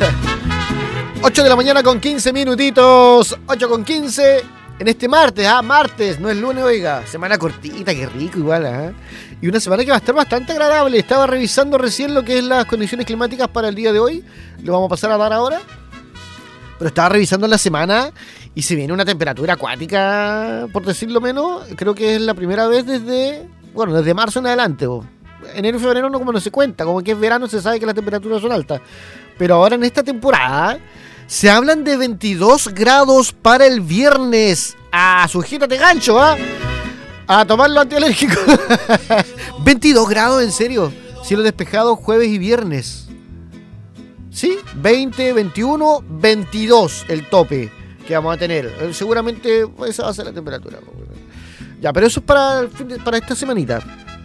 8 de la mañana con 15 minutitos. 8 con 15 en este martes. Martes, no es lunes, oiga. Semana cortita, qué rico igual. Y una semana que va a estar bastante agradable. Estaba revisando recién lo que es las condiciones climáticas para el día de hoy. Lo vamos a pasar a dar ahora. Pero estaba revisando la semana y se viene una temperatura acuática, por decirlo menos. Creo que es la primera vez desde marzo en adelante. Enero y febrero no se cuenta, como que es verano se sabe que las temperaturas son altas. Pero ahora en esta temporada se hablan de 22 grados para el viernes. Sujétate gancho, a tomar lo antialérgico. 22 grados, en serio. Cielo despejado jueves y viernes. Sí, 20, 21, 22 el tope que vamos a tener. Seguramente esa va a ser la temperatura. Ya, pero eso es para esta semanita.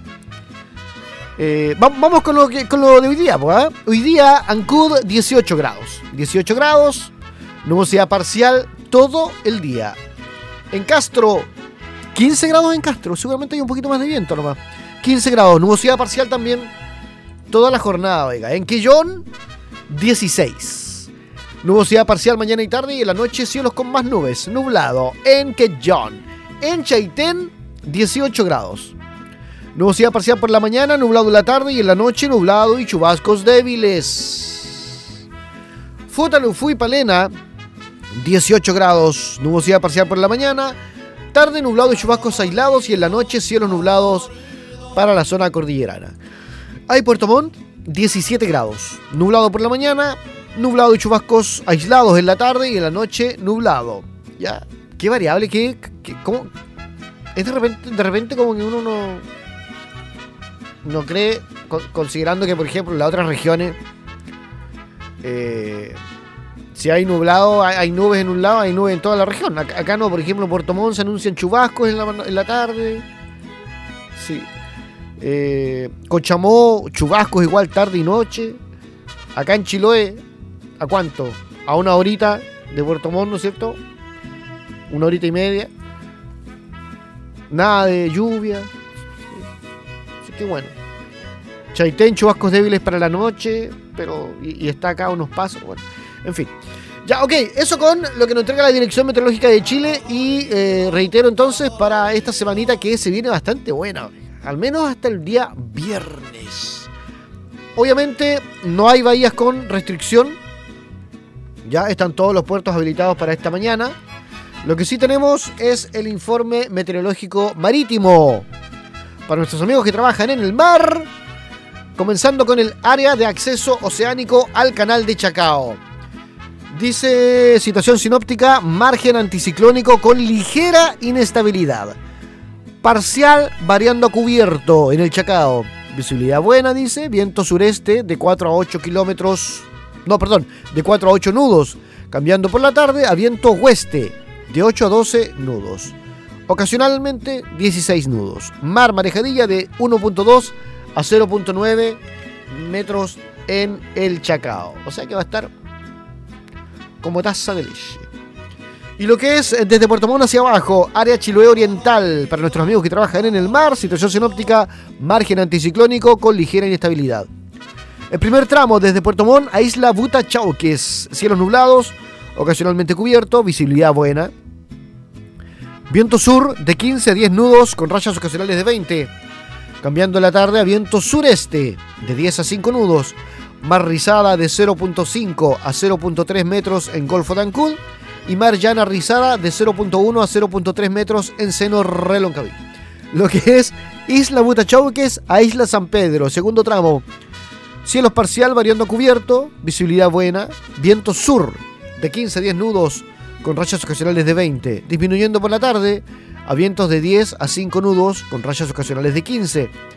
Vamos con lo de hoy día. Hoy día Ancud 18 grados. 18 grados, nubosidad parcial todo el día. En Castro, 15 grados en Castro. Seguramente hay un poquito más de viento nomás. 15 grados, nubosidad parcial también toda la jornada. Oiga. En Quillón, 16. Nubosidad parcial mañana y tarde y en la noche cielos con más nubes. Nublado en Quillón. En Chaitén, 18 grados. Nubosidad parcial por la mañana, nublado en la tarde y en la noche nublado y chubascos débiles. Futalufú y Palena, 18 grados. Nubosidad parcial por la mañana, tarde nublado y chubascos aislados y en la noche cielos nublados para la zona cordillerana. Hay Puerto Montt, 17 grados. Nublado por la mañana, nublado y chubascos aislados en la tarde y en la noche nublado. ¿Ya? Qué variable, ¿cómo? Es de repente como que uno no cree, considerando que, por ejemplo, en las otras regiones, si hay nublado, hay nubes en un lado, hay nubes en toda la región. Acá no, por ejemplo, en Puerto Montt se anuncian chubascos en la tarde. Sí. Cochamó, chubascos igual tarde y noche. Acá en Chiloé, ¿a cuánto? A una horita de Puerto Montt, ¿no es cierto? Una horita y media. Nada de lluvia. Así que bueno. Chaitén, chubascos débiles para la noche, pero y está acá a unos pasos. Bueno, en fin. Ya, ok, eso con lo que nos entrega la Dirección Meteorológica de Chile. Y reitero entonces para esta semanita que se viene bastante buena. Al menos hasta el día viernes. Obviamente no hay bahías con restricción. Ya están todos los puertos habilitados para esta mañana. Lo que sí tenemos es el informe meteorológico marítimo para nuestros amigos que trabajan en el mar, comenzando con el área de acceso oceánico al canal de Chacao. Dice situación sinóptica, margen anticiclónico con ligera inestabilidad, parcial variando a cubierto en el Chacao, visibilidad buena, dice, viento sureste de 4 a 8 kilómetros, de 4 a 8 nudos, cambiando por la tarde a viento oeste de 8 a 12 nudos. Ocasionalmente 16 nudos. Mar marejadilla de 1.2 a 0.9 metros en el Chacao. O sea que va a estar como taza de leche. Y lo que es desde Puerto Montt hacia abajo, área Chiloé Oriental, para nuestros amigos que trabajan en el mar, situación sinóptica, margen anticiclónico con ligera inestabilidad. El primer tramo desde Puerto Montt a Isla Butachauques, cielos nublados, ocasionalmente cubierto, visibilidad buena. Viento sur de 15 a 10 nudos con rayas ocasionales de 20. Cambiando la tarde a viento sureste de 10 a 5 nudos. Mar rizada de 0.5 a 0.3 metros en Golfo de Ancud. Y mar llana rizada de 0.1 a 0.3 metros en seno Reloncaví. Lo que es Isla Butachauques a Isla San Pedro, segundo tramo. Cielos parcial variando a cubierto, visibilidad buena. Viento sur de 15 a 10 nudos con rayas ocasionales de 20, disminuyendo por la tarde a vientos de 10 a 5 nudos con rayas ocasionales de 15.